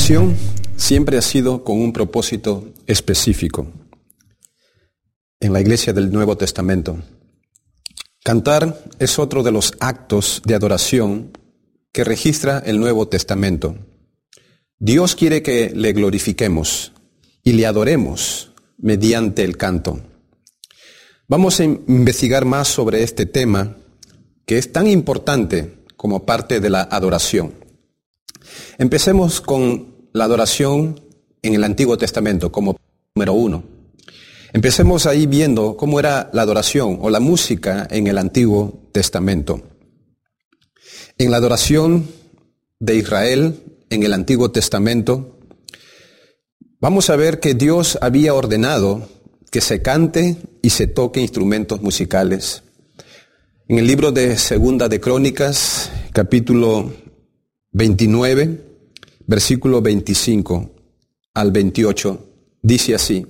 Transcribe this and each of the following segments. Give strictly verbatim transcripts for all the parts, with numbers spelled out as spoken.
adoración siempre ha sido con un propósito específico en la iglesia del Nuevo Testamento. Cantar es otro de los actos de adoración que registra el Nuevo Testamento. Dios quiere que le glorifiquemos y le adoremos mediante el canto. Vamos a investigar más sobre este tema que es tan importante como parte de la adoración. Empecemos con la adoración en el Antiguo Testamento como número uno. Empecemos ahí viendo cómo era la adoración o la música en el Antiguo Testamento. En la adoración de Israel en el Antiguo Testamento, vamos a ver que Dios había ordenado que se cante y se toque instrumentos musicales. En el libro de Segunda de Crónicas, capítulo veintinueve, versículo veinticinco al veintiocho, dice así: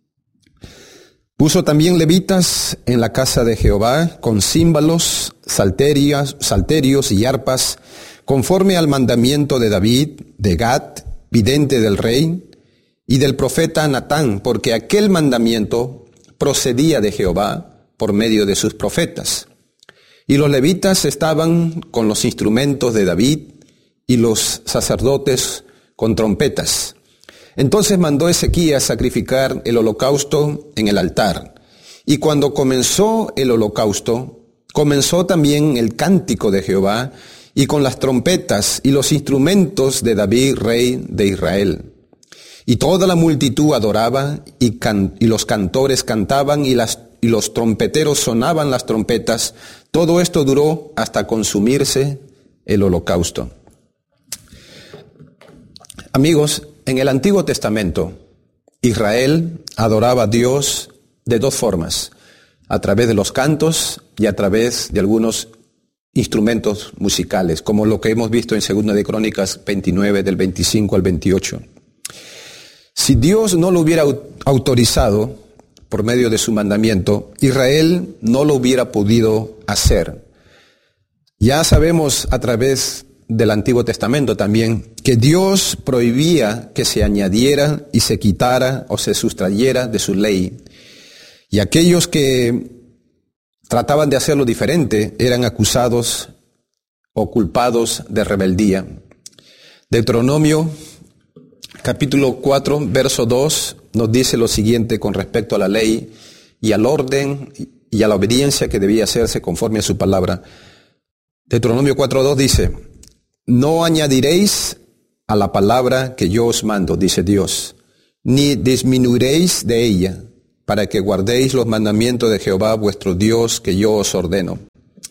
Puso también levitas en la casa de Jehová con címbalos, salterias, salterios y arpas, conforme al mandamiento de David, de Gad, vidente del rey, y del profeta Natán, porque aquel mandamiento procedía de Jehová por medio de sus profetas. Y los levitas estaban con los instrumentos de David y los sacerdotes con trompetas. Entonces mandó Ezequías sacrificar el holocausto en el altar. Y cuando comenzó el holocausto, comenzó también el cántico de Jehová, y con las trompetas y los instrumentos de David, rey de Israel. Y toda la multitud adoraba, y, can- y los cantores cantaban, y, las, y los trompeteros sonaban las trompetas. Todo esto duró hasta consumirse el holocausto. Amigos, en el Antiguo Testamento, Israel adoraba a Dios de dos formas: a través de los cantos y a través de algunos instrumentos musicales, como lo que hemos visto en Segunda de Crónicas veintinueve, del veinticinco al veintiocho. Si Dios no lo hubiera autorizado por medio de su mandamiento, Israel no lo hubiera podido hacer. Ya sabemos a través del Antiguo Testamento también que Dios prohibía que se añadiera y se quitara o se sustrayera de su ley. Y aquellos que trataban de hacerlo diferente eran acusados o culpados de rebeldía. Deuteronomio capítulo cuatro, verso dos, nos dice lo siguiente con respecto a la ley y al orden y a la obediencia que debía hacerse conforme a su palabra. Deuteronomio cuatro dos dice: No añadiréis a la palabra que yo os mando, dice Dios, ni disminuiréis de ella, para que guardéis los mandamientos de Jehová vuestro Dios que yo os ordeno.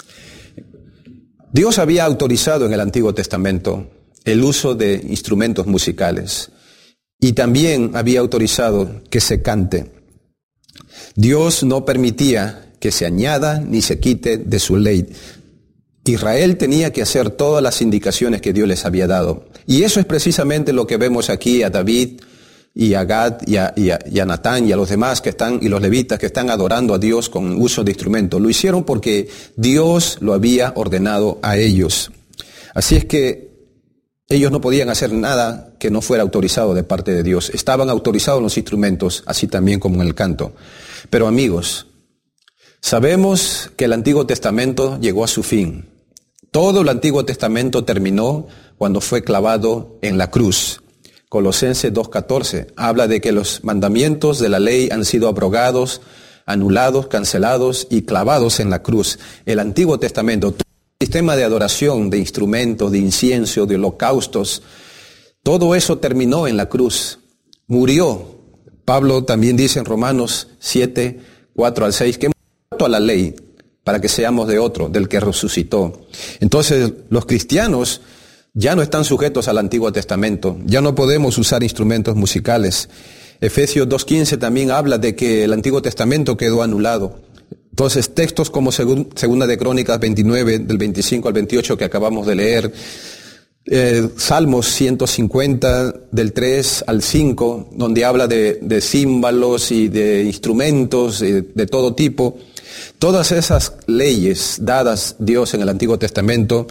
Dios había autorizado en el Antiguo Testamento el uso de instrumentos musicales y también había autorizado que se cante. Dios no permitía que se añada ni se quite de su ley. Israel tenía que hacer todas las indicaciones que Dios les había dado. Y eso es precisamente lo que vemos aquí a David y a Gad y a, y, a, y a Natán y a los demás que están, y los levitas que están adorando a Dios con uso de instrumentos. Lo hicieron porque Dios lo había ordenado a ellos. Así es que ellos no podían hacer nada que no fuera autorizado de parte de Dios. Estaban autorizados los instrumentos, así también como en el canto. Pero amigos, sabemos que el Antiguo Testamento llegó a su fin. Todo el Antiguo Testamento terminó cuando fue clavado en la cruz. Colosenses dos catorce habla de que los mandamientos de la ley han sido abrogados, anulados, cancelados y clavados en la cruz. El Antiguo Testamento, todo el sistema de adoración, de instrumentos, de incienso, de holocaustos, todo eso terminó en la cruz. Murió. Pablo también dice en Romanos siete, cuatro al seis, que hemos muerto a la ley para que seamos de otro, del que resucitó. Entonces, los cristianos ya no están sujetos al Antiguo Testamento, ya no podemos usar instrumentos musicales. Efesios dos quince también habla de que el Antiguo Testamento quedó anulado. Entonces, textos como segun, Segunda de Crónicas veintinueve, del veinticinco al veintiocho que acabamos de leer, eh, Salmos ciento cincuenta, del tres al cinco, donde habla de, de címbalos y de instrumentos de, de todo tipo, todas esas leyes dadas Dios en el Antiguo Testamento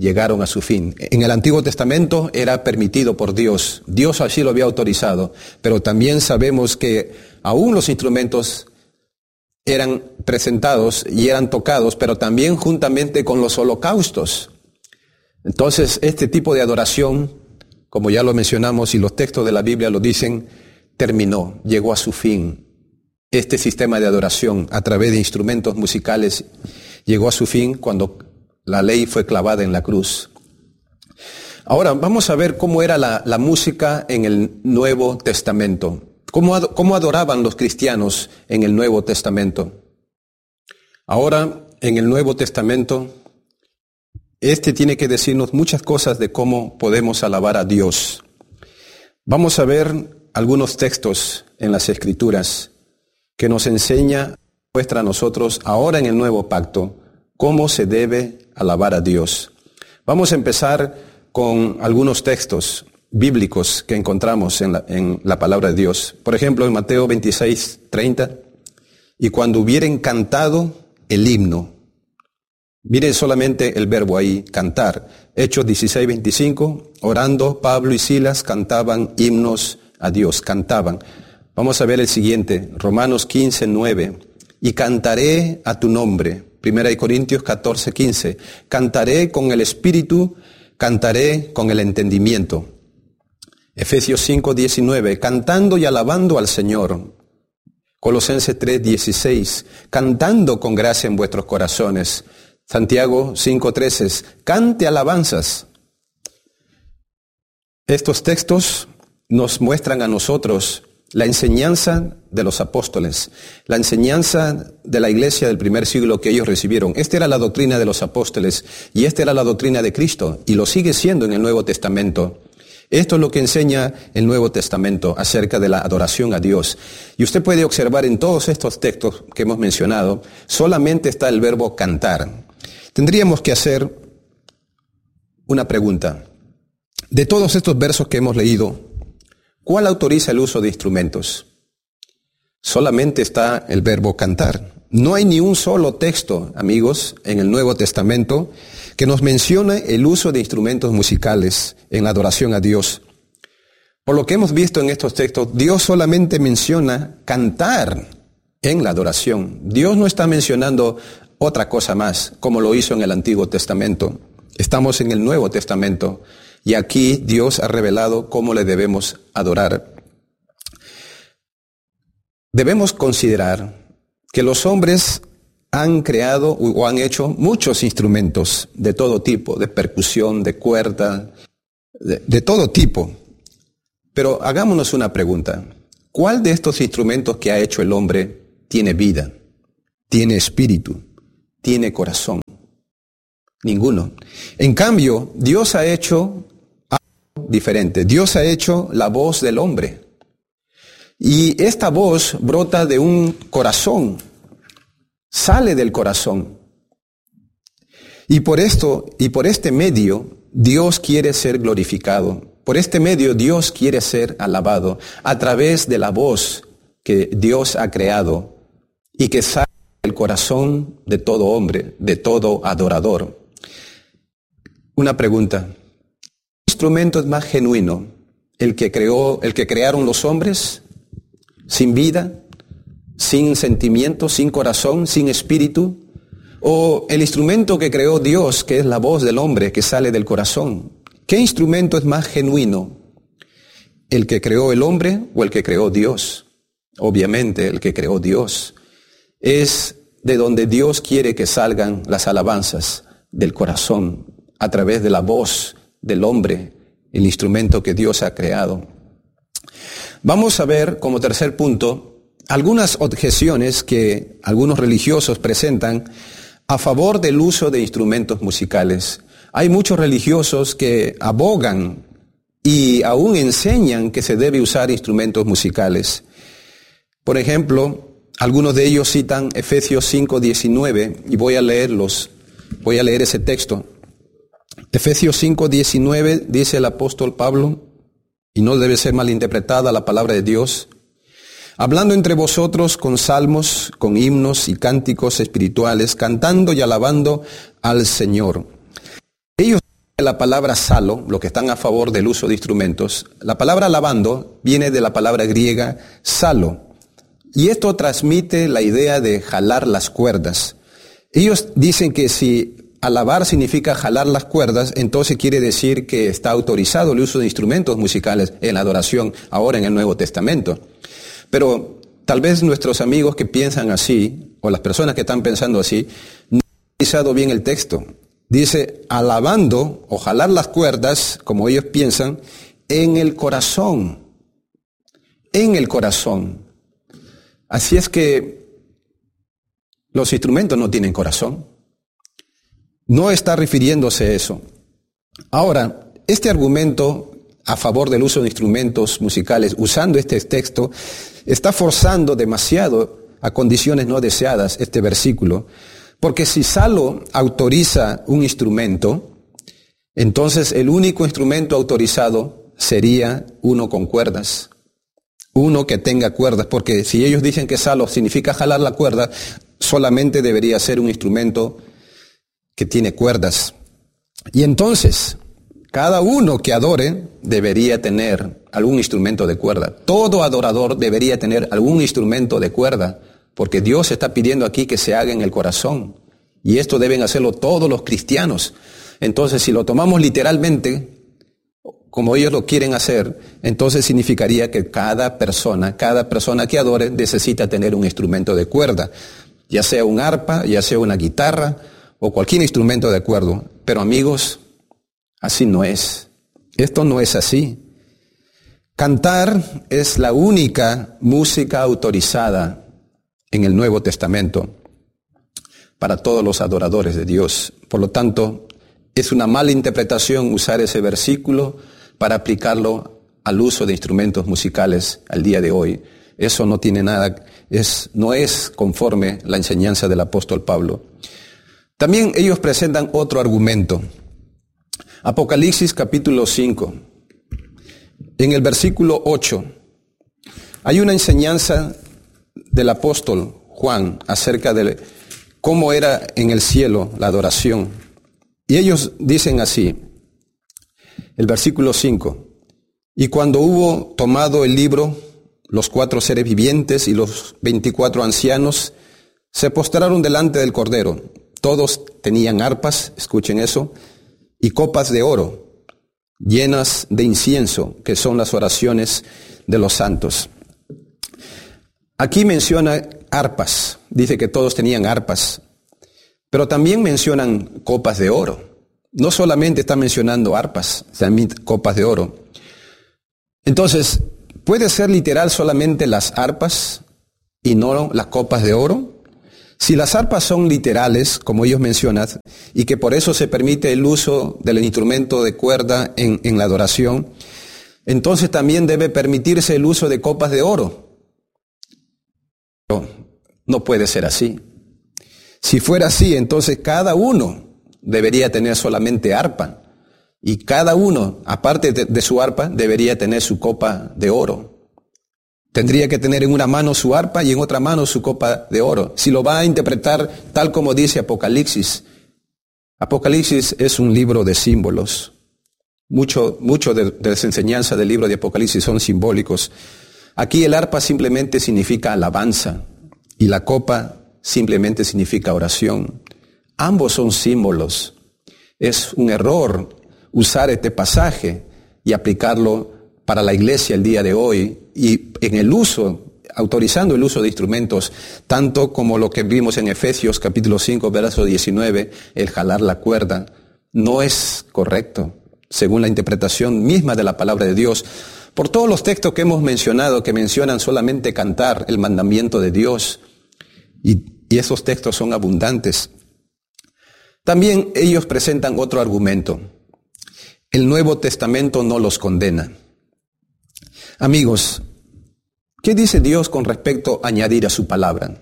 llegaron a su fin. En el Antiguo Testamento era permitido por Dios. Dios así lo había autorizado. Pero también sabemos que aún los instrumentos eran presentados y eran tocados, pero también juntamente con los holocaustos. Entonces, este tipo de adoración, como ya lo mencionamos y los textos de la Biblia lo dicen, terminó, llegó a su fin. Este sistema de adoración a través de instrumentos musicales llegó a su fin cuando la ley fue clavada en la cruz. Ahora vamos a ver cómo era la, la música en el Nuevo Testamento. ¿Cómo, ad, ¿Cómo adoraban los cristianos en el Nuevo Testamento? Ahora, en el Nuevo Testamento, este tiene que decirnos muchas cosas de cómo podemos alabar a Dios. Vamos a ver algunos textos en las Escrituras que nos enseña, muestra a nosotros, ahora en el Nuevo Pacto, cómo se debe alabar a Dios. Vamos a empezar con algunos textos bíblicos que encontramos en la, en la palabra de Dios. Por ejemplo, en Mateo veintiséis, treinta, y cuando hubieren cantado el himno. Miren solamente el verbo ahí, cantar. Hechos dieciséis, veinticinco, orando, Pablo y Silas cantaban himnos a Dios, cantaban. Vamos a ver el siguiente, Romanos quince, nueve. Y cantaré a tu nombre. Primera de Corintios catorce, quince. Cantaré con el espíritu, cantaré con el entendimiento. Efesios cinco, diecinueve. Cantando y alabando al Señor. Colosenses tres, dieciséis. Cantando con gracia en vuestros corazones. Santiago cinco, trece. Cante alabanzas. Estos textos nos muestran a nosotros la enseñanza de los apóstoles, la enseñanza de la iglesia del primer siglo que ellos recibieron. Esta era la doctrina de los apóstoles y esta era la doctrina de Cristo y lo sigue siendo en el Nuevo Testamento. Esto es lo que enseña el Nuevo Testamento acerca de la adoración a Dios. Y usted puede observar en todos estos textos que hemos mencionado, solamente está el verbo cantar. Tendríamos que hacer una pregunta. De todos estos versos que hemos leído, ¿cuál autoriza el uso de instrumentos? Solamente está el verbo cantar. No hay ni un solo texto, amigos, en el Nuevo Testamento que nos mencione el uso de instrumentos musicales en la adoración a Dios. Por lo que hemos visto en estos textos, Dios solamente menciona cantar en la adoración. Dios no está mencionando otra cosa más, como lo hizo en el Antiguo Testamento. Estamos en el Nuevo Testamento. Y aquí Dios ha revelado cómo le debemos adorar. Debemos considerar que los hombres han creado o han hecho muchos instrumentos de todo tipo, de percusión, de cuerda, de, de todo tipo. Pero hagámonos una pregunta. ¿Cuál de estos instrumentos que ha hecho el hombre tiene vida, tiene espíritu, tiene corazón? Ninguno. En cambio, Dios ha hecho diferente. Dios ha hecho la voz del hombre. Y esta voz brota de un corazón, sale del corazón. Y por esto, y por este medio, Dios quiere ser glorificado. Por este medio, Dios quiere ser alabado a través de la voz que Dios ha creado y que sale del corazón de todo hombre, de todo adorador. Una pregunta. ¿Qué instrumento es más genuino? ¿El que creó, el que crearon los hombres? ¿Sin vida? ¿Sin sentimiento? ¿Sin corazón? ¿Sin espíritu? ¿O el instrumento que creó Dios, que es la voz del hombre que sale del corazón? ¿Qué instrumento es más genuino? ¿El que creó el hombre o el que creó Dios? Obviamente el que creó Dios. Es de donde Dios quiere que salgan las alabanzas, del corazón, a través de la voz del hombre, el instrumento que Dios ha creado. Vamos a ver, como tercer punto, algunas objeciones que algunos religiosos presentan a favor del uso de instrumentos musicales. Hay muchos religiosos que abogan y aún enseñan que se debe usar instrumentos musicales. Por ejemplo, algunos de ellos citan Efesios cinco, diecinueve, y voy a leerlos, voy a leer ese texto. Efesios cinco, diecinueve, dice el apóstol Pablo, y no debe ser malinterpretada la palabra de Dios, hablando entre vosotros con salmos, con himnos y cánticos espirituales, cantando y alabando al Señor. Ellos La palabra salo, los que están a favor del uso de instrumentos, la palabra alabando viene de la palabra griega salo. Y esto transmite la idea de jalar las cuerdas. Ellos dicen que si alabar significa jalar las cuerdas, entonces quiere decir que está autorizado el uso de instrumentos musicales en la adoración, ahora en el Nuevo Testamento. Pero tal vez nuestros amigos que piensan así, o las personas que están pensando así, no han analizado bien el texto. Dice, alabando o jalar las cuerdas, como ellos piensan, en el corazón. En el corazón. Así es que los instrumentos no tienen corazón. No está refiriéndose a eso. Ahora, este argumento a favor del uso de instrumentos musicales, usando este texto, está forzando demasiado a condiciones no deseadas este versículo, porque si Salo autoriza un instrumento, entonces el único instrumento autorizado sería uno con cuerdas, uno que tenga cuerdas, porque si ellos dicen que Salo significa jalar la cuerda, solamente debería ser un instrumento que tiene cuerdas. Y entonces, cada uno que adore debería tener algún instrumento de cuerda. Todo adorador debería tener algún instrumento de cuerda, porque Dios está pidiendo aquí que se haga en el corazón. Y esto deben hacerlo todos los cristianos. Entonces, si lo tomamos literalmente, como ellos lo quieren hacer, entonces significaría que cada persona, cada persona que adore necesita tener un instrumento de cuerda, ya sea un arpa, ya sea una guitarra, o cualquier instrumento de cuerda. Pero amigos, así no es. Esto no es así. Cantar es la única música autorizada en el Nuevo Testamento para todos los adoradores de Dios. Por lo tanto, es una mala interpretación usar ese versículo para aplicarlo al uso de instrumentos musicales al día de hoy. Eso no tiene nada, es, no es conforme la enseñanza del apóstol Pablo. También ellos presentan otro argumento. Apocalipsis capítulo cinco. En el versículo ocho hay una enseñanza del apóstol Juan acerca de cómo era en el cielo la adoración. Y ellos dicen así, el versículo cinco. Y cuando hubo tomado el libro, los cuatro seres vivientes y los veinticuatro ancianos se postraron delante del Cordero. Todos tenían arpas, escuchen eso, y copas de oro, llenas de incienso, que son las oraciones de los santos. Aquí menciona arpas, dice que todos tenían arpas, pero también mencionan copas de oro. No solamente está mencionando arpas, también copas de oro. Entonces, ¿puede ser literal solamente las arpas y no las copas de oro? Si las arpas son literales, como ellos mencionan, y que por eso se permite el uso del instrumento de cuerda en, en la adoración, entonces también debe permitirse el uso de copas de oro. No, no puede ser así. Si fuera así, entonces cada uno debería tener solamente arpa, y cada uno, aparte de, de su arpa, debería tener su copa de oro. Tendría que tener en una mano su arpa y en otra mano su copa de oro. Si lo va a interpretar tal como dice Apocalipsis. Apocalipsis es un libro de símbolos. Mucho, mucho de, de las enseñanzas del libro de Apocalipsis son simbólicos. Aquí el arpa simplemente significa alabanza y la copa simplemente significa oración. Ambos son símbolos. Es un error usar este pasaje y aplicarlo para la iglesia el día de hoy y en el uso, autorizando el uso de instrumentos, tanto como lo que vimos en Efesios capítulo cinco, verso diecinueve, el jalar la cuerda, no es correcto, según la interpretación misma de la palabra de Dios. Por todos los textos que hemos mencionado, que mencionan solamente cantar el mandamiento de Dios, y, y esos textos son abundantes. También ellos presentan otro argumento. El Nuevo Testamento no los condena. Amigos, ¿qué dice Dios con respecto a añadir a su palabra?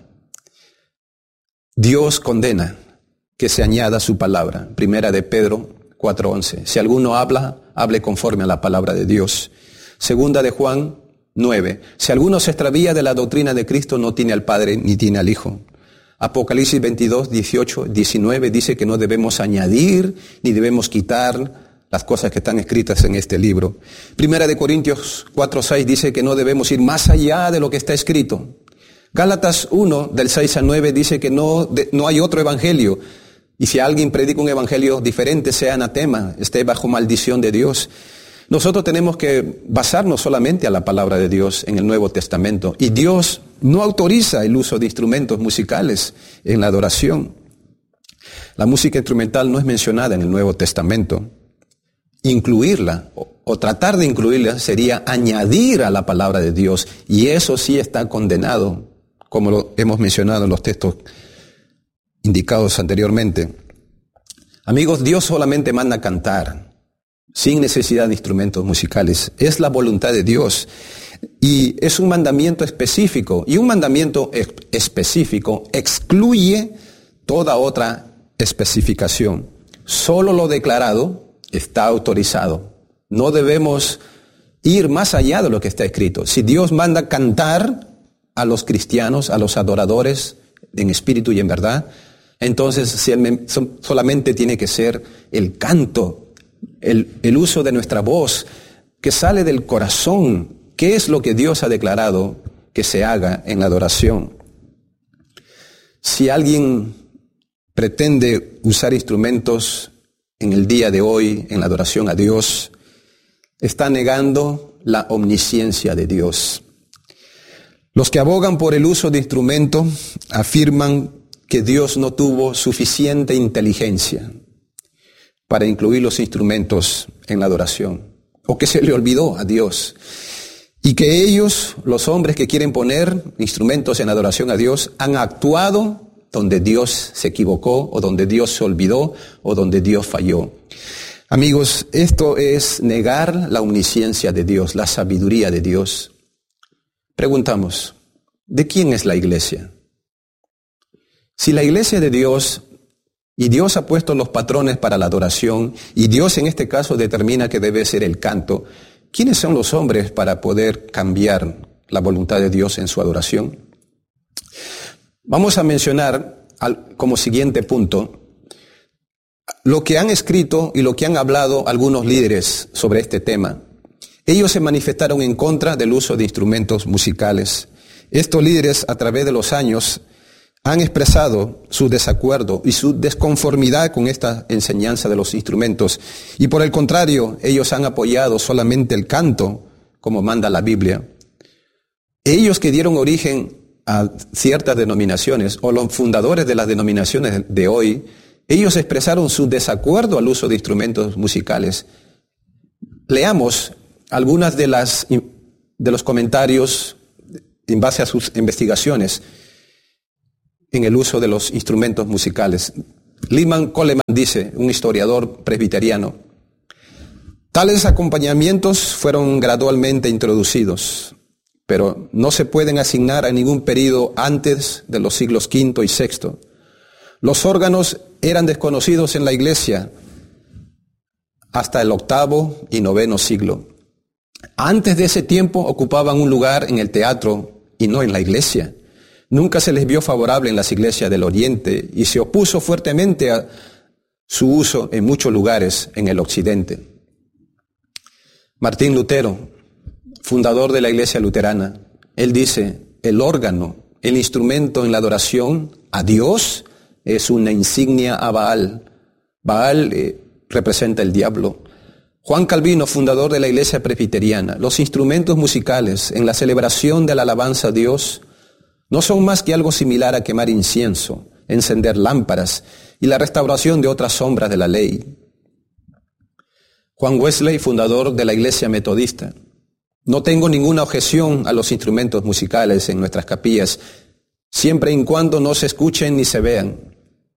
Dios condena que se añada a su palabra. Primera de Pedro cuatro once. Si alguno habla, hable conforme a la palabra de Dios. Segunda de Juan nueve. Si alguno se extravía de la doctrina de Cristo, no tiene al Padre ni tiene al Hijo. Apocalipsis veintidós, dieciocho, diecinueve dice que no debemos añadir ni debemos quitar las cosas que están escritas en este libro. Primera de Corintios cuatro seis dice que no debemos ir más allá de lo que está escrito. Gálatas uno, del seis al nueve, dice que no, de, no hay otro evangelio. Y si alguien predica un evangelio diferente, sea anatema, esté bajo maldición de Dios. Nosotros tenemos que basarnos solamente a la palabra de Dios en el Nuevo Testamento. Y Dios no autoriza el uso de instrumentos musicales en la adoración. La música instrumental no es mencionada en el Nuevo Testamento. Incluirla o, o tratar de incluirla sería añadir a la palabra de Dios. Y eso sí está condenado, como lo hemos mencionado en los textos indicados anteriormente. Amigos, Dios solamente manda cantar, sin necesidad de instrumentos musicales. Es la voluntad de Dios. Y es un mandamiento específico. Y un mandamiento específico excluye toda otra especificación. Solo lo declarado está autorizado. No debemos ir más allá de lo que está escrito. Si Dios manda cantar a los cristianos, a los adoradores, en espíritu y en verdad, entonces si el, solamente tiene que ser el canto, el, el uso de nuestra voz, que sale del corazón, que es lo que Dios ha declarado que se haga en la adoración. Si alguien pretende usar instrumentos en el día de hoy, en la adoración a Dios, está negando la omnisciencia de Dios. Los que abogan por el uso de instrumentos afirman que Dios no tuvo suficiente inteligencia para incluir los instrumentos en la adoración, o que se le olvidó a Dios, y que ellos, los hombres que quieren poner instrumentos en adoración a Dios, han actuado donde Dios se equivocó, o donde Dios se olvidó, o donde Dios falló. Amigos, esto es negar la omnisciencia de Dios, la sabiduría de Dios. Preguntamos, ¿de quién es la iglesia? Si la iglesia de Dios, y Dios ha puesto los patrones para la adoración, y Dios en este caso determina que debe ser el canto, ¿quiénes son los hombres para poder cambiar la voluntad de Dios en su adoración? Vamos a mencionar al, como siguiente punto lo que han escrito y lo que han hablado algunos líderes sobre este tema. Ellos se manifestaron en contra del uso de instrumentos musicales. Estos líderes, a través de los años, han expresado su desacuerdo y su desconformidad con esta enseñanza de los instrumentos. Y por el contrario, ellos han apoyado solamente el canto, como manda la Biblia. Ellos que dieron origen a ciertas denominaciones, o los fundadores de las denominaciones de hoy, ellos expresaron su desacuerdo al uso de instrumentos musicales. Leamos algunas de las de los comentarios en base a sus investigaciones en el uso de los instrumentos musicales. Lyman Coleman dice, un historiador presbiteriano, tales acompañamientos fueron gradualmente introducidos, pero no se pueden asignar a ningún período antes de los siglos quinto y sexto. Los órganos eran desconocidos en la iglesia hasta el octavo y noveno siglo. Antes de ese tiempo ocupaban un lugar en el teatro y no en la iglesia. Nunca se les vio favorable en las iglesias del Oriente y se opuso fuertemente a su uso en muchos lugares en el Occidente. Martín Lutero, fundador de la iglesia luterana, él dice, el órgano, el instrumento en la adoración a Dios es una insignia a Baal. Baal eh, representa el diablo. Juan Calvino, fundador de la iglesia presbiteriana, los instrumentos musicales en la celebración de la alabanza a Dios no son más que algo similar a quemar incienso, encender lámparas y la restauración de otras sombras de la ley. Juan Wesley, fundador de la iglesia metodista, no tengo ninguna objeción a los instrumentos musicales en nuestras capillas, siempre y cuando no se escuchen ni se vean.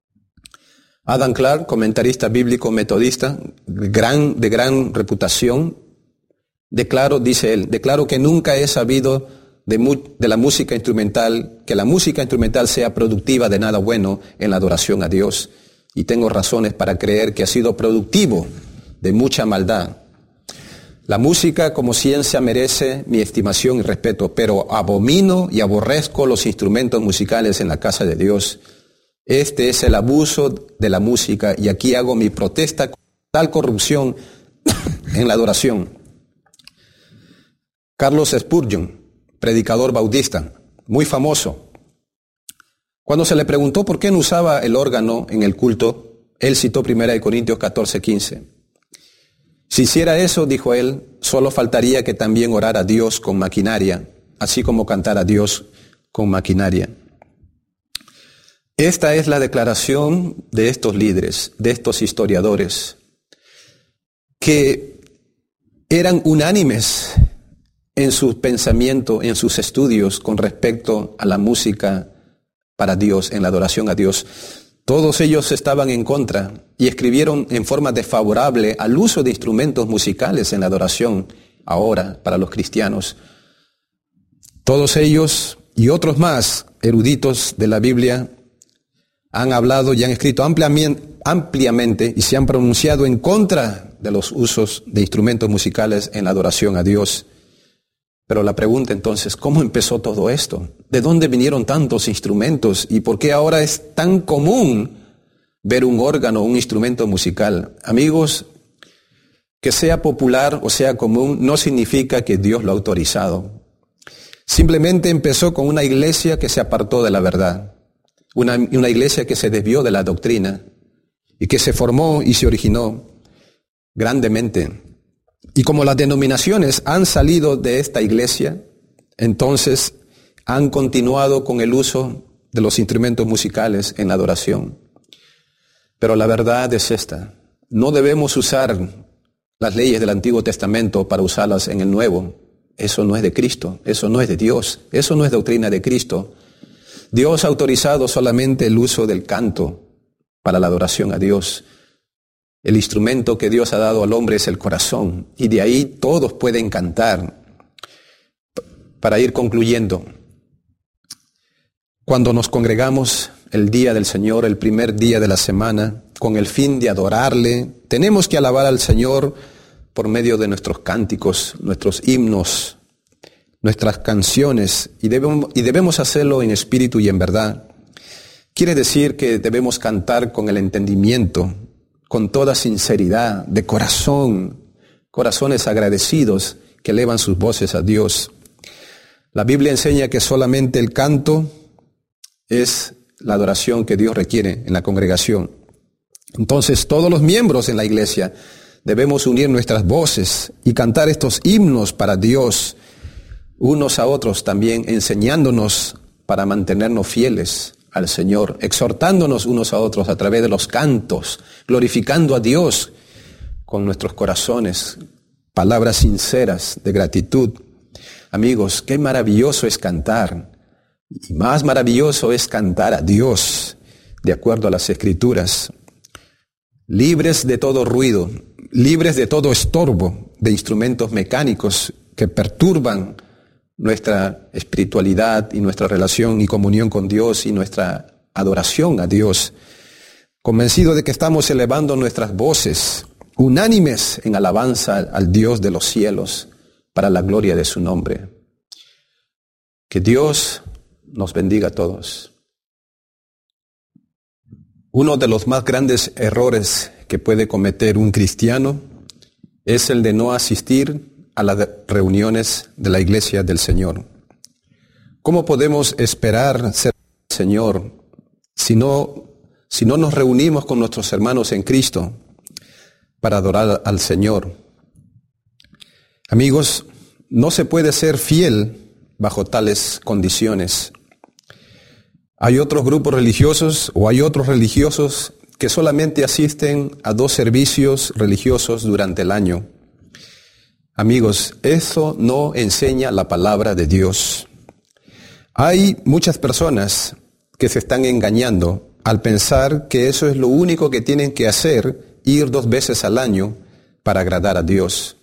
Adam Clark, comentarista bíblico metodista, gran, de gran reputación, declaro, dice él, declaro que nunca he sabido de, mu- de la música instrumental, que la música instrumental sea productiva de nada bueno en la adoración a Dios. Y tengo razones para creer que ha sido productivo de mucha maldad. La música como ciencia merece mi estimación y respeto, pero abomino y aborrezco los instrumentos musicales en la casa de Dios. Este es el abuso de la música y aquí hago mi protesta contra tal corrupción en la adoración. Carlos Spurgeon, predicador bautista, muy famoso. Cuando se le preguntó por qué no usaba el órgano en el culto, él citó primera Corintios catorce, quince. Si hiciera eso, dijo él, solo faltaría que también orara a Dios con maquinaria, así como cantar a Dios con maquinaria. Esta es la declaración de estos líderes, de estos historiadores, que eran unánimes en su pensamiento, en sus estudios con respecto a la música para Dios, en la adoración a Dios. Todos ellos estaban en contra y escribieron en forma desfavorable al uso de instrumentos musicales en la adoración ahora para los cristianos. Todos ellos y otros más eruditos de la Biblia han hablado y han escrito ampliamente y se han pronunciado en contra de los usos de instrumentos musicales en la adoración a Dios. Pero la pregunta entonces, ¿cómo empezó todo esto? ¿De dónde vinieron tantos instrumentos? ¿Y por qué ahora es tan común ver un órgano, un instrumento musical? Amigos, que sea popular o sea común no significa que Dios lo ha autorizado. Simplemente empezó con una iglesia que se apartó de la verdad. Una, una iglesia que se desvió de la doctrina y que se formó y se originó grandemente. Y como las denominaciones han salido de esta iglesia, entonces han continuado con el uso de los instrumentos musicales en la adoración. Pero la verdad es esta: no debemos usar las leyes del Antiguo Testamento para usarlas en el Nuevo. Eso no es de Cristo, eso no es de Dios, eso no es doctrina de Cristo. Dios ha autorizado solamente el uso del canto para la adoración a Dios. El instrumento que Dios ha dado al hombre es el corazón, y de ahí todos pueden cantar. Para ir concluyendo, cuando nos congregamos el día del Señor, el primer día de la semana, con el fin de adorarle, tenemos que alabar al Señor por medio de nuestros cánticos, nuestros himnos, nuestras canciones, y debemos, y debemos hacerlo en espíritu y en verdad. Quiere decir que debemos cantar con el entendimiento, con toda sinceridad, de corazón, corazones agradecidos que elevan sus voces a Dios. La Biblia enseña que solamente el canto es la adoración que Dios requiere en la congregación. Entonces, todos los miembros en la iglesia debemos unir nuestras voces y cantar estos himnos para Dios, unos a otros también, enseñándonos para mantenernos fieles al Señor, exhortándonos unos a otros a través de los cantos, glorificando a Dios con nuestros corazones, palabras sinceras de gratitud. Amigos, qué maravilloso es cantar, y más maravilloso es cantar a Dios, de acuerdo a las Escrituras, libres de todo ruido, libres de todo estorbo de instrumentos mecánicos que perturban nuestra espiritualidad y nuestra relación y comunión con Dios y nuestra adoración a Dios, convencido de que estamos elevando nuestras voces unánimes en alabanza al Dios de los cielos para la gloria de su nombre. Que Dios nos bendiga a todos. Uno de los más grandes errores que puede cometer un cristiano es el de no asistir a las reuniones de la iglesia del Señor. ¿Cómo podemos esperar ser del Señor si no, si no nos reunimos con nuestros hermanos en Cristo para adorar al Señor? Amigos, no se puede ser fiel bajo tales condiciones. Hay otros grupos religiosos o hay otros religiosos que solamente asisten a dos servicios religiosos durante el año. Amigos, eso no enseña la palabra de Dios. Hay muchas personas que se están engañando al pensar que eso es lo único que tienen que hacer, ir dos veces al año para agradar a Dios.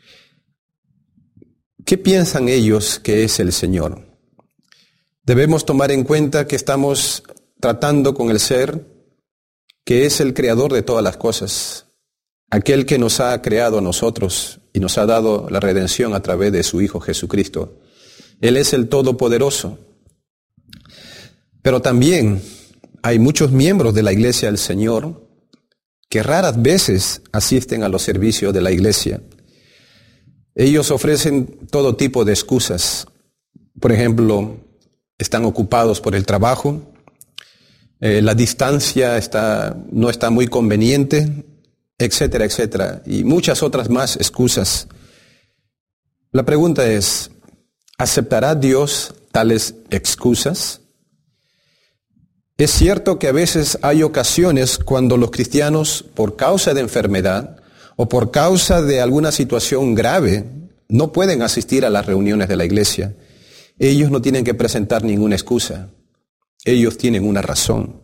¿Qué piensan ellos que es el Señor? Debemos tomar en cuenta que estamos tratando con el ser que es el creador de todas las cosas, aquel que nos ha creado a nosotros y nos ha dado la redención a través de su Hijo Jesucristo. Él es el Todopoderoso. Pero también hay muchos miembros de la Iglesia del Señor que raras veces asisten a los servicios de la Iglesia. Ellos ofrecen todo tipo de excusas. Por ejemplo, están ocupados por el trabajo, eh, la distancia está, no está muy conveniente, etcétera, etcétera, y muchas otras más excusas. La pregunta es, ¿aceptará Dios tales excusas? Es cierto que a veces hay ocasiones cuando los cristianos, por causa de enfermedad o por causa de alguna situación grave, no pueden asistir a las reuniones de la iglesia. Ellos no tienen que presentar ninguna excusa. Ellos tienen una razón.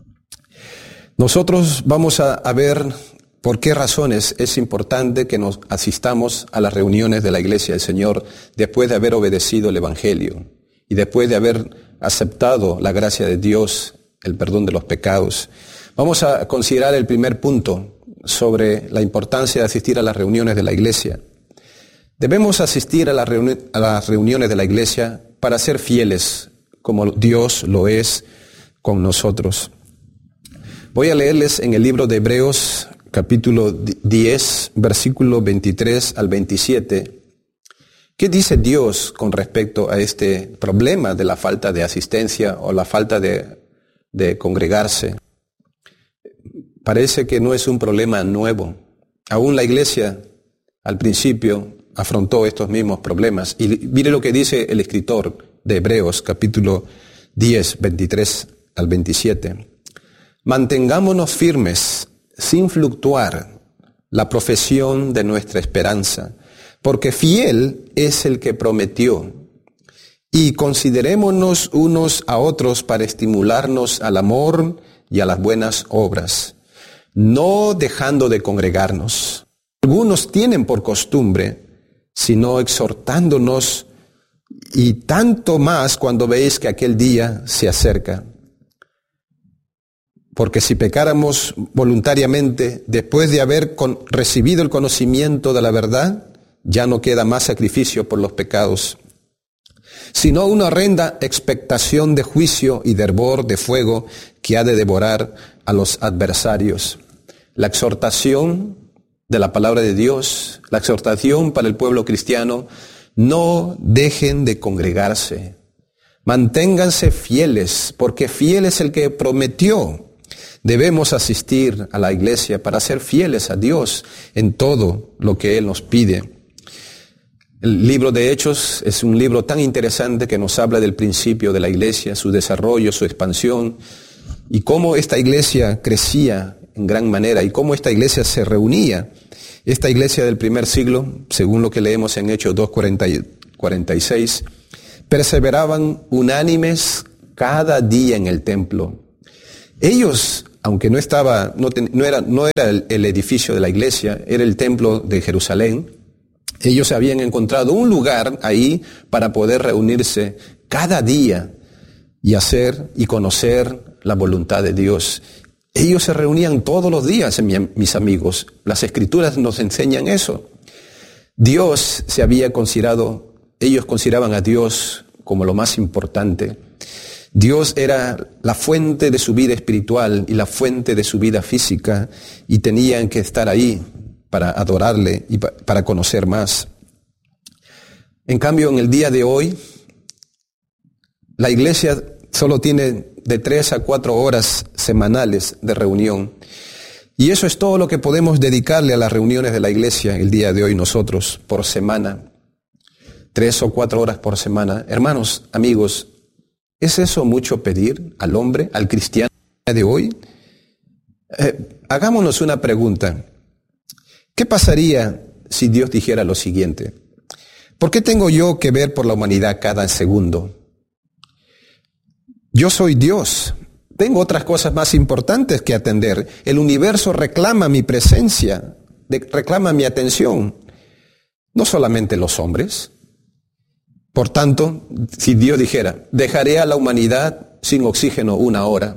Nosotros vamos a, a ver por qué razones es importante que nos asistamos a las reuniones de la iglesia del Señor después de haber obedecido el Evangelio y después de haber aceptado la gracia de Dios, el perdón de los pecados. Vamos a considerar el primer punto sobre la importancia de asistir a las reuniones de la iglesia. Debemos asistir a, la reuni- a las reuniones de la iglesia para ser fieles, como Dios lo es con nosotros. Voy a leerles en el libro de Hebreos, capítulo diez, versículo veintitrés al veintisiete. ¿Qué dice Dios con respecto a este problema de la falta de asistencia o la falta de, de congregarse? Parece que no es un problema nuevo. Aún la iglesia, al principio, afrontó estos mismos problemas. Y mire lo que dice el escritor de Hebreos, capítulo diez, veintitrés al veintisiete. Mantengámonos firmes, sin fluctuar, la profesión de nuestra esperanza, porque fiel es el que prometió. Y considerémonos unos a otros para estimularnos al amor y a las buenas obras, no dejando de congregarnos. Algunos tienen por costumbre, sino exhortándonos, y tanto más cuando veis que aquel día se acerca. Porque si pecáramos voluntariamente, después de haber con, recibido el conocimiento de la verdad, ya no queda más sacrificio por los pecados, sino una horrenda expectación de juicio y de hervor de fuego que ha de devorar a los adversarios. La exhortación de la palabra de Dios, la exhortación para el pueblo cristiano: no dejen de congregarse, manténganse fieles, porque fiel es el que prometió. Debemos asistir a la iglesia para ser fieles a Dios en todo lo que Él nos pide. El libro de Hechos es un libro tan interesante que nos habla del principio de la iglesia, su desarrollo, su expansión, y cómo esta iglesia crecía en gran manera y cómo esta iglesia se reunía. Esta iglesia del primer siglo, según lo que leemos en Hechos dos, cuarenta y seis, perseveraban unánimes cada día en el templo. Ellos, aunque no estaba, no, ten, no era, no era el, el edificio de la iglesia, era el templo de Jerusalén, ellos habían encontrado un lugar ahí para poder reunirse cada día y hacer y conocer la voluntad de Dios. Ellos se reunían todos los días, mis amigos. Las Escrituras nos enseñan eso. Dios se había considerado, ellos consideraban a Dios como lo más importante. Dios era la fuente de su vida espiritual y la fuente de su vida física, y tenían que estar ahí para adorarle y para conocer más. En cambio, en el día de hoy, la iglesia solo tiene de tres a cuatro horas semanales de reunión. Y eso es todo lo que podemos dedicarle a las reuniones de la iglesia el día de hoy nosotros, por semana. Tres o cuatro horas por semana. Hermanos, amigos, ¿es eso mucho pedir al hombre, al cristiano de hoy? Eh, hagámonos una pregunta. ¿Qué pasaría si Dios dijera lo siguiente? ¿Por qué tengo yo que ver por la humanidad cada segundo? Yo soy Dios. Tengo otras cosas más importantes que atender. El universo reclama mi presencia, reclama mi atención. No solamente los hombres. Por tanto, si Dios dijera, dejaré a la humanidad sin oxígeno una hora,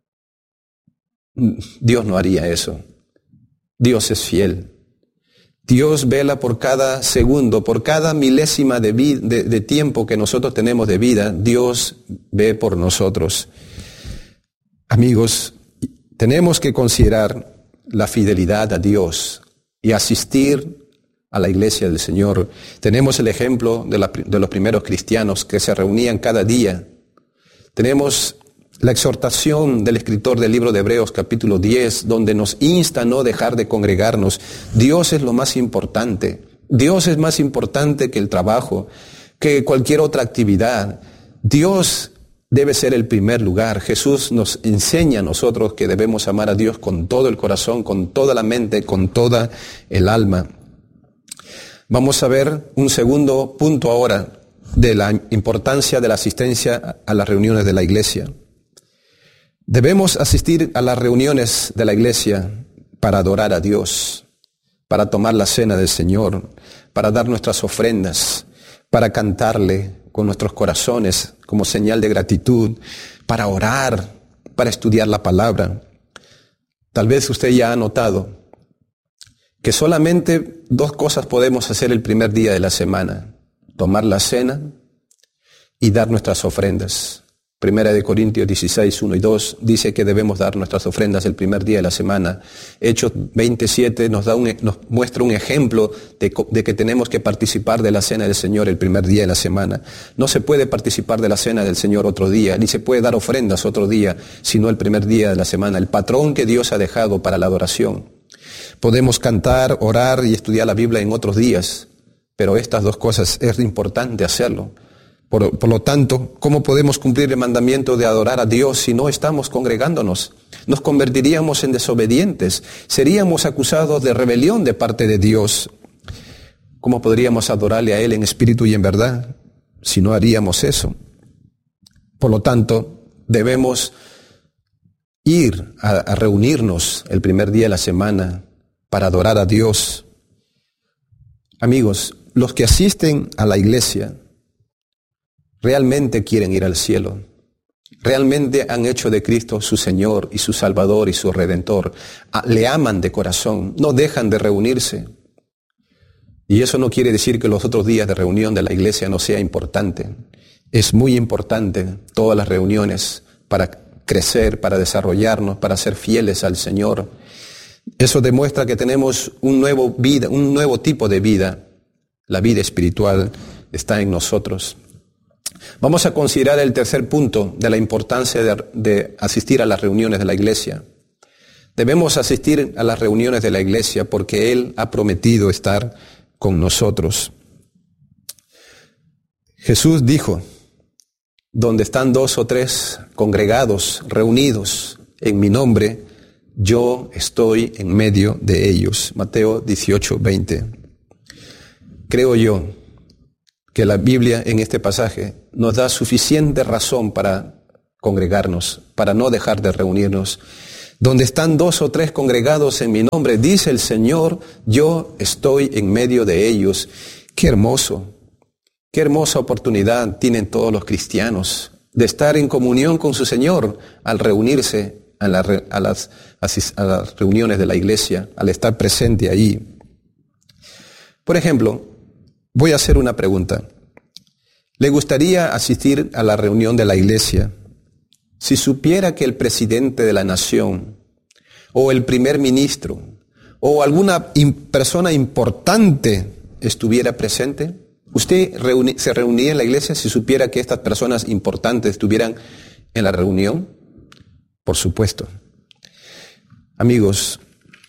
Dios no haría eso. Dios es fiel. Dios vela por cada segundo, por cada milésima de, vid- de, de tiempo que nosotros tenemos de vida. Dios ve por nosotros. Amigos, tenemos que considerar la fidelidad a Dios y asistir a la iglesia del Señor. Tenemos el ejemplo de, la, de los primeros cristianos que se reunían cada día. Tenemos la exhortación del escritor del libro de Hebreos capítulo diez, donde nos insta a no dejar de congregarnos. Dios es lo más importante. Dios es más importante que el trabajo, que cualquier otra actividad. Dios debe ser el primer lugar. Jesús nos enseña a nosotros que debemos amar a Dios con todo el corazón, con toda la mente, con toda el alma. Vamos a ver un segundo punto ahora de la importancia de la asistencia a las reuniones de la iglesia. Debemos asistir a las reuniones de la iglesia para adorar a Dios, para tomar la cena del Señor, para dar nuestras ofrendas, para cantarle con nuestros corazones como señal de gratitud, para orar, para estudiar la palabra. Tal vez usted ya ha notado que solamente dos cosas podemos hacer el primer día de la semana: tomar la cena y dar nuestras ofrendas. Primera de Corintios dieciséis, uno y dos dice que debemos dar nuestras ofrendas el primer día de la semana. Hechos veintisiete nos, da un, nos muestra un ejemplo de, de que tenemos que participar de la cena del Señor el primer día de la semana. No se puede participar de la cena del Señor otro día, ni se puede dar ofrendas otro día, sino el primer día de la semana, el patrón que Dios ha dejado para la adoración. Podemos cantar, orar y estudiar la Biblia en otros días, pero estas dos cosas es importante hacerlo. Por, por lo tanto, ¿cómo podemos cumplir el mandamiento de adorar a Dios si no estamos congregándonos? Nos convertiríamos en desobedientes, seríamos acusados de rebelión de parte de Dios. ¿Cómo podríamos adorarle a Él en espíritu y en verdad si no haríamos eso? Por lo tanto, debemos ir a, a reunirnos el primer día de la semana para adorar a Dios. Amigos, los que asisten a la iglesia realmente quieren ir al cielo. Realmente han hecho de Cristo su Señor y su Salvador y su Redentor. Le aman de corazón, no dejan de reunirse. Y eso no quiere decir que los otros días de reunión de la iglesia no sea importante. Es muy importante todas las reuniones para crecer, para desarrollarnos, para ser fieles al Señor. Eso demuestra que tenemos un nuevo vida, un nuevo tipo de vida. La vida espiritual está en nosotros. Vamos a considerar el tercer punto de la importancia de, de asistir a las reuniones de la iglesia. Debemos asistir a las reuniones de la iglesia porque Él ha prometido estar con nosotros. Jesús dijo: donde están dos o tres congregados, reunidos en mi nombre, yo estoy en medio de ellos. Mateo dieciocho, veinte. Creo yo que la Biblia en este pasaje nos da suficiente razón para congregarnos, para no dejar de reunirnos. Donde están dos o tres congregados en mi nombre, dice el Señor, yo estoy en medio de ellos. ¡Qué hermoso! ¡Qué hermosa oportunidad tienen todos los cristianos de estar en comunión con su Señor al reunirse a, la, a, las, a las reuniones de la iglesia, al estar presente allí! Por ejemplo, voy a hacer una pregunta. ¿Le gustaría asistir a la reunión de la iglesia si supiera que el presidente de la nación, o el primer ministro, o alguna persona importante estuviera presente? ¿Usted reuni- se reuniría en la iglesia si supiera que estas personas importantes estuvieran en la reunión? Por supuesto. Amigos,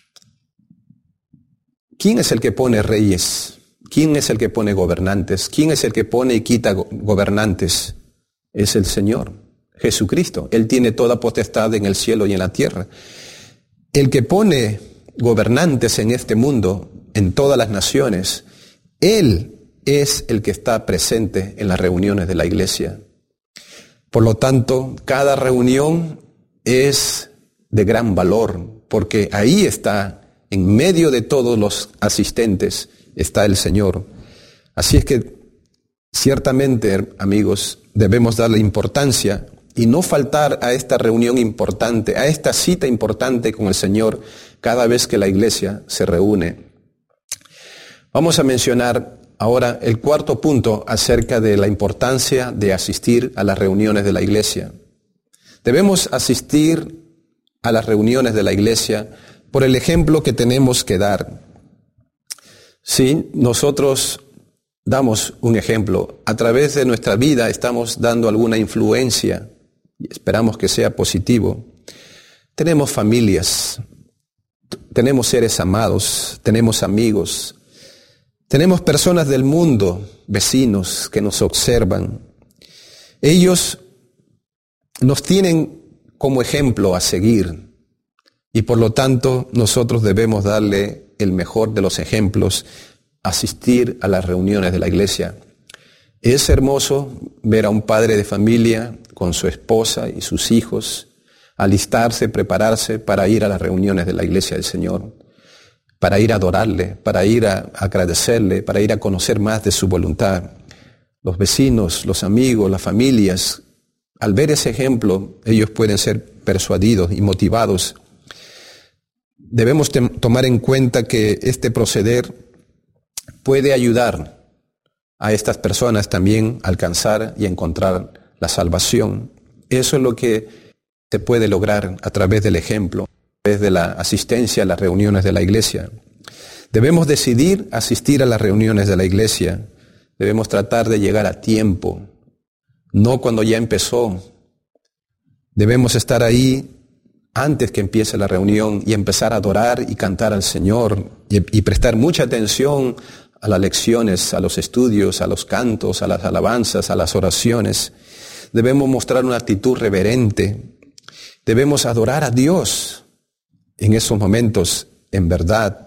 ¿quién es el que pone reyes? ¿Quién es el que pone gobernantes? ¿Quién es el que pone y quita go- gobernantes? Es el Señor, Jesucristo. Él tiene toda potestad en el cielo y en la tierra. El que pone gobernantes en este mundo, en todas las naciones, Él es el que está presente en las reuniones de la iglesia. Por lo tanto, cada reunión es de gran valor, porque ahí está, en medio de todos los asistentes, está el Señor. Así es que, ciertamente, amigos, debemos darle importancia y no faltar a esta reunión importante, a esta cita importante con el Señor cada vez que la iglesia se reúne. Vamos a mencionar ahora el cuarto punto acerca de la importancia de asistir a las reuniones de la iglesia. Debemos asistir a las reuniones de la iglesia por el ejemplo que tenemos que dar. Sí, nosotros damos un ejemplo. A través de nuestra vida estamos dando alguna influencia y esperamos que sea positivo. Tenemos familias, tenemos seres amados, tenemos amigos, tenemos personas del mundo, vecinos que nos observan. Ellos nos tienen como ejemplo a seguir y por lo tanto nosotros debemos darle el mejor de los ejemplos, asistir a las reuniones de la iglesia. Es hermoso ver a un padre de familia con su esposa y sus hijos alistarse, prepararse para ir a las reuniones de la iglesia del Señor, para ir a adorarle, para ir a agradecerle, para ir a conocer más de su voluntad. Los vecinos, los amigos, las familias, al ver ese ejemplo, ellos pueden ser persuadidos y motivados. Debemos tem- tomar en cuenta que este proceder puede ayudar a estas personas también a alcanzar y encontrar la salvación. Eso es lo que se puede lograr a través del ejemplo, a través de la asistencia a las reuniones de la iglesia. Debemos decidir asistir a las reuniones de la iglesia. Debemos tratar de llegar a tiempo, no cuando ya empezó. Debemos estar ahí antes que empiece la reunión y empezar a adorar y cantar al Señor y, y prestar mucha atención a las lecciones, a los estudios, a los cantos, a las alabanzas, a las oraciones. Debemos mostrar una actitud reverente. Debemos adorar a Dios en esos momentos, en verdad.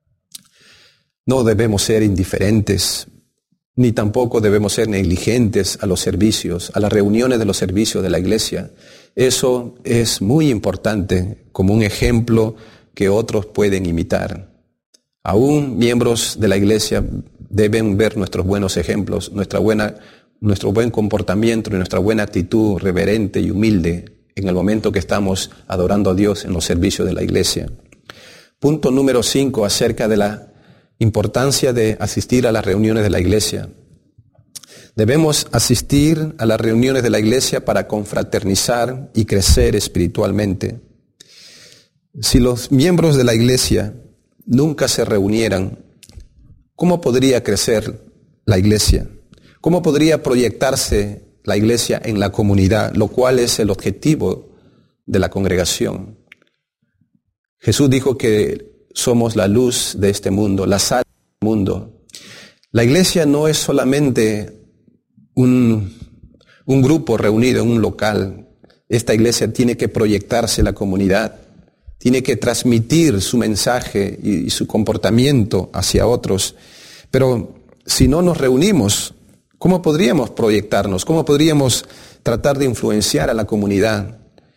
No debemos ser indiferentes, ni tampoco debemos ser negligentes a los servicios, a las reuniones de los servicios de la iglesia. Eso es muy importante como un ejemplo que otros pueden imitar. Aún miembros de la iglesia deben ver nuestros buenos ejemplos, nuestra buena, nuestro buen comportamiento y nuestra buena actitud reverente y humilde en el momento que estamos adorando a Dios en los servicios de la iglesia. Punto número cinco, acerca de la importancia de asistir a las reuniones de la iglesia. Debemos asistir a las reuniones de la iglesia para confraternizar y crecer espiritualmente. Si los miembros de la iglesia nunca se reunieran, ¿cómo podría crecer la iglesia? ¿Cómo podría proyectarse la iglesia en la comunidad, lo cual es el objetivo de la congregación? Jesús dijo que somos la luz de este mundo, la sal del mundo. La iglesia no es solamente un, un grupo reunido en un local. Esta iglesia tiene que proyectarse en la comunidad, tiene que transmitir su mensaje y, y su comportamiento hacia otros. Pero si no nos reunimos, ¿cómo podríamos proyectarnos? ¿Cómo podríamos tratar de influenciar a la comunidad?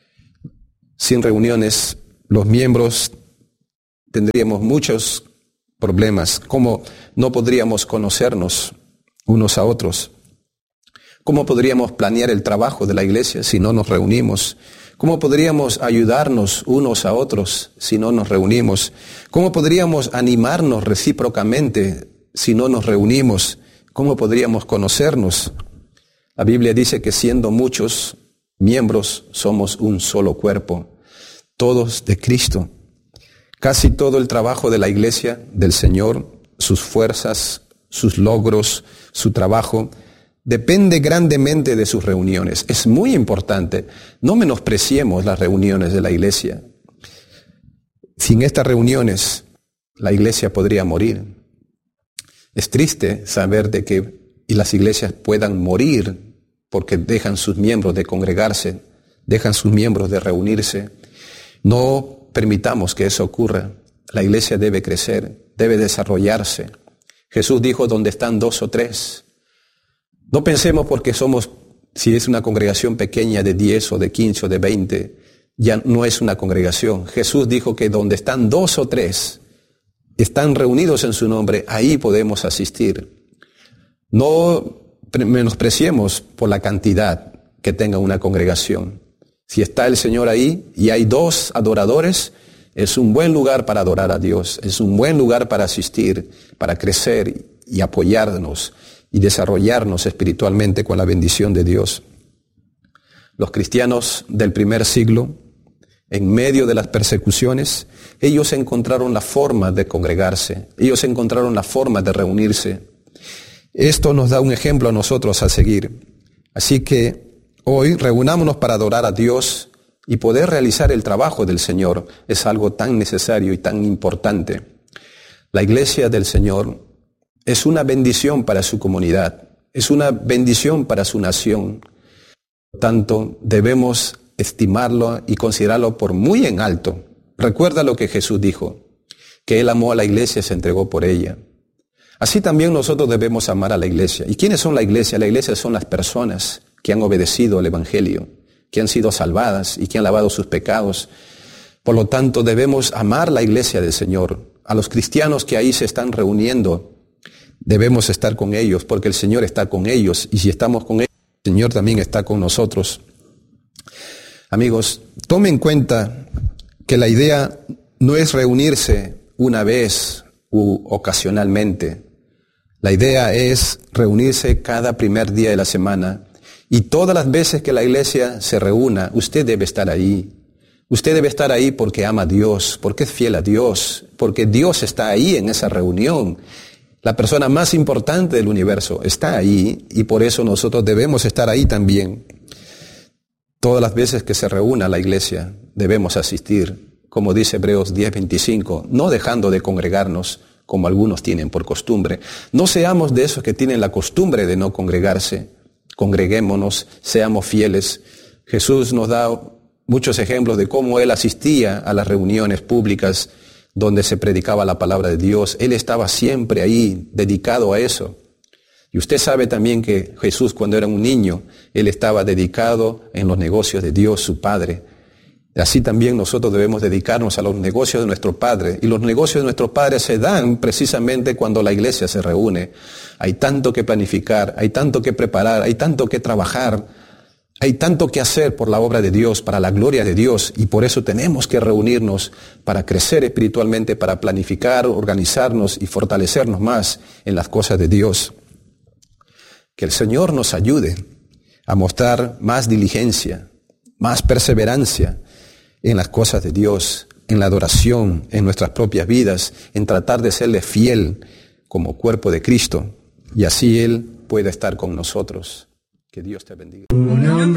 Sin reuniones, los miembros tendríamos muchos problemas. ¿Cómo no podríamos conocernos unos a otros? ¿Cómo podríamos planear el trabajo de la iglesia si no nos reunimos? ¿Cómo podríamos ayudarnos unos a otros si no nos reunimos? ¿Cómo podríamos animarnos recíprocamente si no nos reunimos? ¿Cómo podríamos conocernos? La Biblia dice que siendo muchos miembros somos un solo cuerpo, todos de Cristo. Casi todo el trabajo de la iglesia, del Señor, sus fuerzas, sus logros, su trabajo, depende grandemente de sus reuniones. Es muy importante. No menospreciemos las reuniones de la iglesia. Sin estas reuniones, la iglesia podría morir. Es triste saber de que y las iglesias puedan morir porque dejan sus miembros de congregarse, dejan sus miembros de reunirse. No permitamos que eso ocurra. La iglesia debe crecer, debe desarrollarse. Jesús dijo, donde están dos o tres. No pensemos porque somos, si es una congregación pequeña de diez o de quince o de veinte, ya no es una congregación. Jesús dijo que donde están dos o tres, están reunidos en su nombre, ahí podemos asistir. No menospreciemos por la cantidad que tenga una congregación. Si está el Señor ahí y hay dos adoradores, es un buen lugar para adorar a Dios, es un buen lugar para asistir, para crecer y apoyarnos y desarrollarnos espiritualmente con la bendición de Dios. Los cristianos del primer siglo en medio de las persecuciones, ellos encontraron la forma de congregarse, ellos encontraron la forma de reunirse. Esto nos da un ejemplo a nosotros a seguir. Así que hoy reunámonos para adorar a Dios y poder realizar el trabajo del Señor. Es algo tan necesario y tan importante. La iglesia del Señor es una bendición para su comunidad, es una bendición para su nación. Por tanto, debemos estimarlo y considerarlo por muy en alto. Recuerda lo que Jesús dijo, que Él amó a la iglesia y se entregó por ella. Así también nosotros debemos amar a la iglesia. ¿Y quiénes son la iglesia? La iglesia son las personas que han obedecido al Evangelio, que han sido salvadas y que han lavado sus pecados. Por lo tanto, debemos amar la iglesia del Señor. A los cristianos que ahí se están reuniendo, debemos estar con ellos, porque el Señor está con ellos. Y si estamos con ellos, el Señor también está con nosotros. Amigos, tomen en cuenta que la idea no es reunirse una vez u ocasionalmente. La idea es reunirse cada primer día de la semana. Y todas las veces que la iglesia se reúna, usted debe estar ahí. Usted debe estar ahí porque ama a Dios, porque es fiel a Dios, porque Dios está ahí en esa reunión. La persona más importante del universo está ahí y por eso nosotros debemos estar ahí también. Todas las veces que se reúna la iglesia debemos asistir, como dice Hebreos diez veinticinco, no dejando de congregarnos como algunos tienen por costumbre. No seamos de esos que tienen la costumbre de no congregarse. Congreguémonos, seamos fieles. Jesús nos da muchos ejemplos de cómo Él asistía a las reuniones públicas donde se predicaba la palabra de Dios. Él estaba siempre ahí, dedicado a eso. Y usted sabe también que Jesús, cuando era un niño, Él estaba dedicado en los negocios de Dios, su Padre. Así también nosotros debemos dedicarnos a los negocios de nuestro Padre. Y los negocios de nuestro Padre se dan precisamente cuando la iglesia se reúne. Hay tanto que planificar, hay tanto que preparar, hay tanto que trabajar, hay tanto que hacer por la obra de Dios, para la gloria de Dios. Y por eso tenemos que reunirnos para crecer espiritualmente, para planificar, organizarnos y fortalecernos más en las cosas de Dios. Que el Señor nos ayude a mostrar más diligencia, más perseverancia en las cosas de Dios, en la adoración, en nuestras propias vidas, en tratar de serle fiel como cuerpo de Cristo, y así Él pueda estar con nosotros. Que Dios te bendiga.